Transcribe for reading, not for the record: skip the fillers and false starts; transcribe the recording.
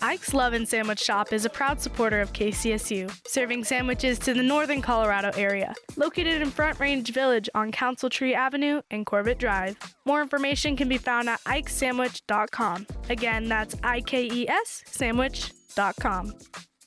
Ike's Lovin' Sandwich Shop is a proud supporter of KCSU, serving sandwiches to the northern Colorado area. Located in Front Range Village on Council Tree Avenue and Corbett Drive. More information can be found at ikesandwich.com. Again, that's IKES sandwich.com.